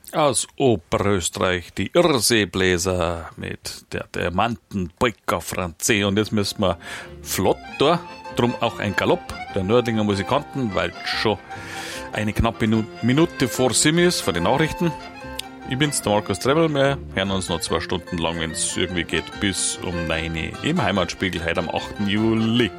Aus Oberösterreich die Irrseebläser mit der Diamanten Polka Francais. Und jetzt müssen wir flott da, drum auch ein Galopp der Nördlinger Musikanten, weil schon eine knappe Minute vor 7 ist, vor den Nachrichten. Ich bin's, der Markus Trebel. Wir hören uns noch 2 Stunden lang, wenn es irgendwie geht, bis um 9 Uhr im Heimatspiegel heute am 8. Juli.